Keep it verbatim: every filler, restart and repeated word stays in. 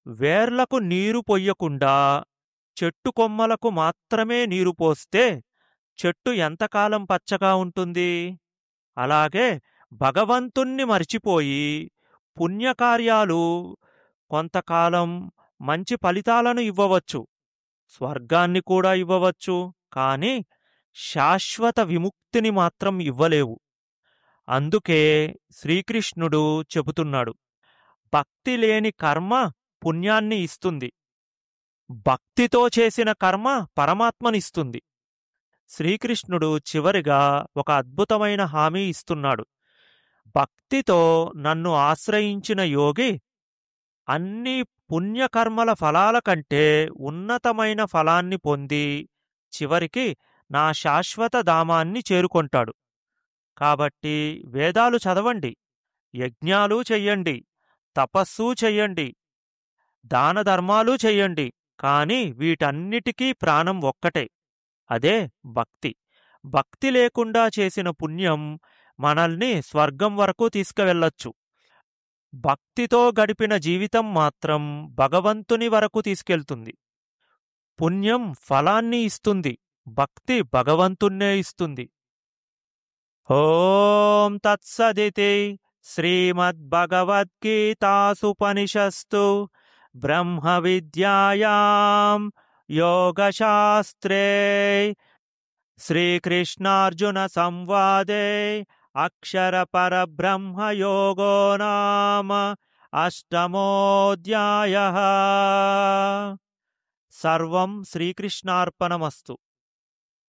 వేర్లకు నీరు పొయ్యకుండా చెట్టు కొమ్మలకు మాత్రమే నీరు పోస్తే చెట్టు ఎంతకాలం పచ్చగా ఉంటుంది? అలాగే భగవంతుణ్ణి మరిచిపోయి పుణ్యకార్యాలు కొంతకాలం మంచి ఫలితాలను ఇవ్వవచ్చు, స్వర్గాన్ని కూడా ఇవ్వవచ్చు, కాని శాశ్వత విముక్తిని మాత్రం ఇవ్వలేవు. అందుకే శ్రీకృష్ణుడు చెబుతున్నాడు, భక్తి లేని కర్మ పుణ్యాన్ని ఇస్తుంది, భక్తితో చేసిన కర్మ పరమాత్మనిస్తుంది. శ్రీకృష్ణుడు చివరిగా ఒక అద్భుతమైన హామీ ఇస్తున్నాడు. భక్తితో నన్ను ఆశ్రయించిన యోగి అన్ని పుణ్యకర్మల ఫలాల కంటే ఉన్నతమైన ఫలాన్ని పొంది చివరికి నా శాశ్వత ధామాన్ని చేరుకొంటాడు. కాబట్టి వేదాలు చదవండి, యజ్ఞాలు చెయ్యండి, తపస్సు చెయ్యండి, దానధర్మాలు చెయ్యండి, కాని వీటన్నిటికీ ప్రాణం ఒక్కటే, అదే భక్తి. భక్తి లేకుండా చేసిన పుణ్యం మనల్ని స్వర్గం వరకు తీసుకువెళ్ళొచ్చు. భక్తితో గడిపిన జీవితం మాత్రం భగవంతుని వరకు తీసుకెళ్తుంది. పుణ్యం ఫలాన్ని ఇస్తుంది, భక్తి భగవంతున్నే ఇస్తుంది. ఓం తత్సదితి శ్రీమద్భగవద్గీతాసుపనిషస్తు బ్రహ్మ విద్యాయాం యోగశాస్త్రే శ్రీకృష్ణార్జున సంవాదే అక్షర పరబ్రహ్మ యోగో నామ అష్టమోऽధ్యాయః. సర్వం శ్రీకృష్ణార్పణమస్తు.